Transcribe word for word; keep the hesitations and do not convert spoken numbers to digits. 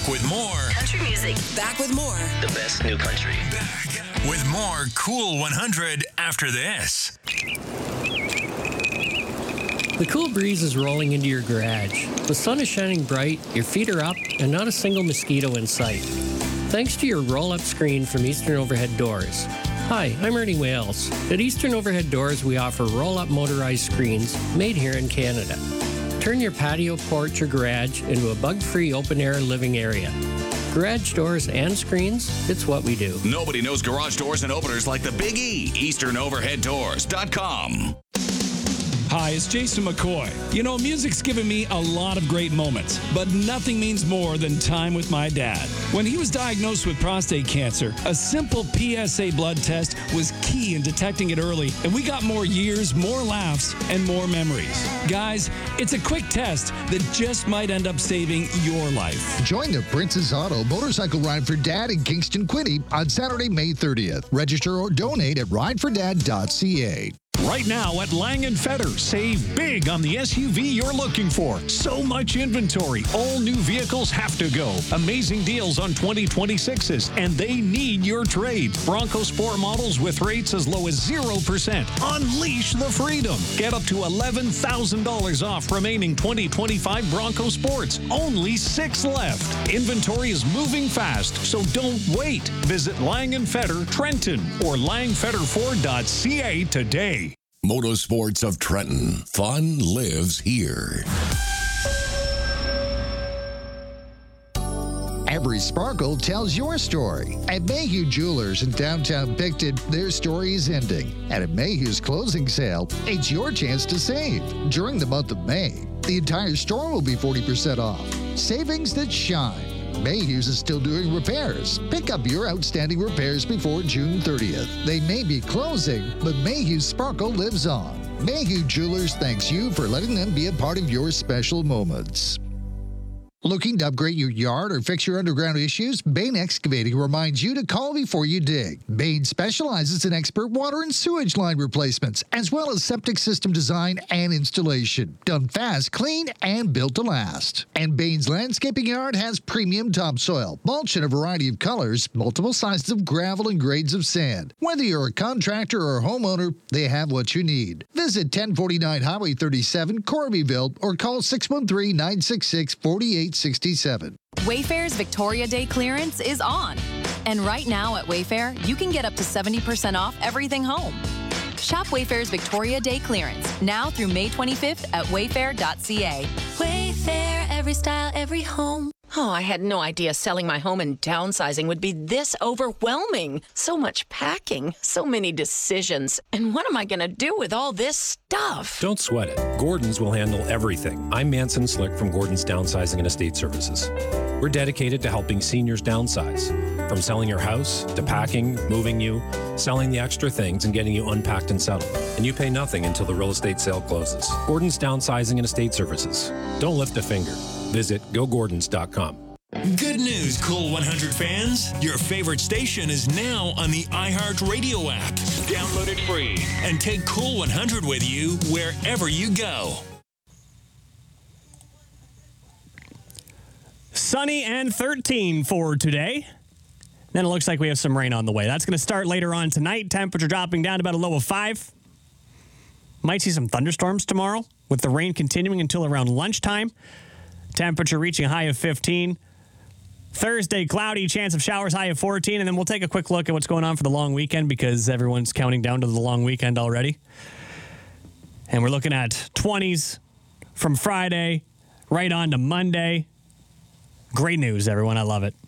Back with more country music. Back with more. The best new country. Back with more Cool one hundred after this. The cool breeze is rolling into your garage. The sun is shining bright, your feet are up, and not a single mosquito in sight. Thanks to your roll-up screen from Eastern Overhead Doors. Hi, I'm Ernie Wales. At Eastern Overhead Doors, we offer roll-up motorized screens made here in Canada. Turn your patio, porch, or garage into a bug-free open-air living area. Garage doors and screens, it's what we do. Nobody knows garage doors and openers like the Big E. Eastern Overhead Doors dot com. Hi, it's Jason McCoy. You know, music's given me a lot of great moments, but nothing means more than time with my dad. When he was diagnosed with prostate cancer, a simple P S A blood test was key in detecting it early, and we got more years, more laughs, and more memories. Guys, it's a quick test that just might end up saving your life. Join the Princess Auto Motorcycle Ride for Dad in Kingston Quinte on Saturday, May thirtieth. Register or donate at ride for dad dot c a. Right now at Lang and Fedder, save big on the S U V you're looking for. So much inventory. All new vehicles have to go. Amazing deals on twenty twenty-sixes, and they need your trade. Bronco Sport models with rates as low as zero percent. Unleash the freedom. Get up to eleven thousand dollars off remaining twenty twenty-five Bronco Sports. Only six left. Inventory is moving fast, so don't wait. Visit Lang and Fedder, Trenton, or lang fedder ford dot c a today. Motorsports of Trenton. Fun lives here. Every sparkle tells your story. At Mayhew Jewelers in downtown Picton, their story is ending. And at Mayhew's closing sale, it's your chance to save. During the month of May, the entire store will be forty percent off. Savings that shine. Mayhew's is still doing repairs. Pick up your outstanding repairs before June thirtieth. They may be closing, but Mayhew's sparkle lives on. Mayhew Jewelers thanks you for letting them be a part of your special moments. Looking to upgrade your yard or fix your underground issues? Bain Excavating reminds you to call before you dig. Bain specializes in expert water and sewage line replacements, as well as septic system design and installation. Done fast, clean, and built to last. And Bain's landscaping yard has premium topsoil, mulch in a variety of colors, multiple sizes of gravel and grades of sand. Whether you're a contractor or a homeowner, they have what you need. Visit ten forty-nine Highway thirty-seven, Corbyville, or call six one three, nine six six, four eight sixty-seven. Wayfair's Victoria Day clearance is on. And right now at Wayfair, you can get up to seventy percent off everything home. Shop Wayfair's Victoria Day clearance now through May twenty-fifth at wayfair dot c a. Wayfair, every style, every home. Oh, I had no idea selling my home and downsizing would be this overwhelming. So much packing, so many decisions. And what am I going to do with all this stuff? Don't sweat it. Gordon's will handle everything. I'm Manson Slick from Gordon's Downsizing and Estate Services. We're dedicated to helping seniors downsize. From selling your house, to packing, moving you, selling the extra things, and getting you unpacked and settled. And you pay nothing until the real estate sale closes. Gordon's Downsizing and Estate Services. Don't lift a finger. Visit go gordons dot com. Good news, Cool one hundred fans. Your favorite station is now on the iHeartRadio app. Download it free and take Cool one hundred with you wherever you go. Sunny and thirteen for today. Then it looks like we have some rain on the way. That's going to start later on tonight. Temperature dropping down to about a low of five. Might see some thunderstorms tomorrow with the rain continuing until around lunchtime. Temperature reaching a high of fifteen. Thursday, cloudy, chance of showers, high of fourteen. And then we'll take a quick look at what's going on for the long weekend because everyone's counting down to the long weekend already. And we're looking at twenties from Friday right on to Monday. Great news, everyone. I love it.